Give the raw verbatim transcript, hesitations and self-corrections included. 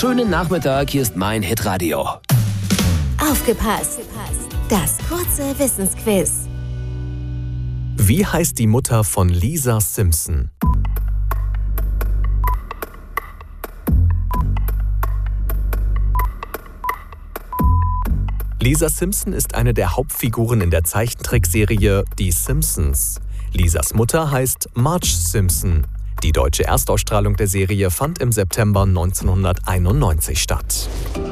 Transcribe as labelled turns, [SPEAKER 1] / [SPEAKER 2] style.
[SPEAKER 1] schönen Nachmittag, hier ist mein Hitradio.
[SPEAKER 2] Aufgepasst! Das kurze Wissensquiz.
[SPEAKER 3] Wie heißt die Mutter von Lisa Simpson? Lisa Simpson ist eine der Hauptfiguren in der Zeichentrickserie Die Simpsons. Lisas Mutter heißt Marge Simpson. Die deutsche Erstausstrahlung der Serie fand im September neunzehnhunderteinundneunzig statt.